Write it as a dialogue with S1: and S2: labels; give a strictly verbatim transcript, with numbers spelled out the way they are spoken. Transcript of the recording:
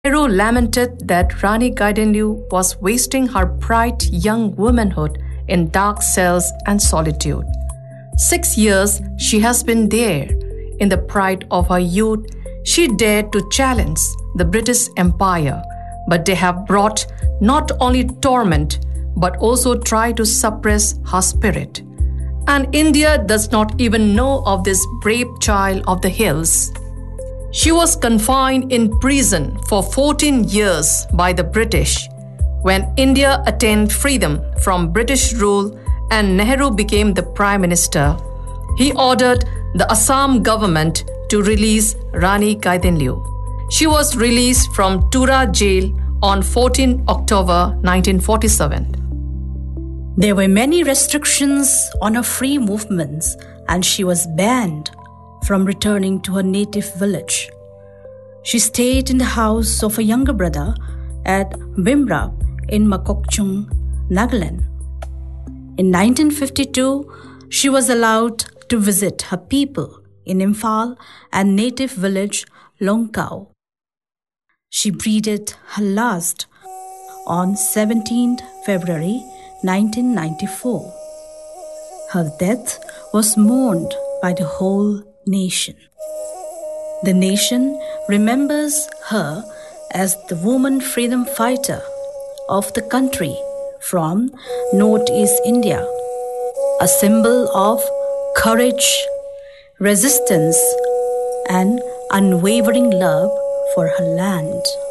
S1: Nehru lamented that Rani Gaidinliu was wasting her bright young womanhood in dark cells and solitude. Six years she has been there. In the pride of her youth, she dared to challenge the British Empire, but they have brought not only torment, but also try to suppress her spirit. And India does not even know of this brave child of the hills. She was confined in prison for fourteen years by the British. When India attained freedom from British rule and Nehru became the Prime Minister, he ordered the Assam government to release Rani Gaidinliu. She was released from Tura jail on fourteenth October nineteen forty-seven.
S2: There were many restrictions on her free movements, and she was banned from returning to her native village. She stayed in the house of a younger brother at Bimra in Makokchung, Nagaland. In nineteen fifty-two, she was allowed to visit her people in Imphal and native village Longkau. She breathed her last on seventeenth February nineteen ninety-four. Her death was mourned by the whole nation. The nation remembers her as the woman freedom fighter of the country from Northeast India, a symbol of courage, resistance, and unwavering love for her land.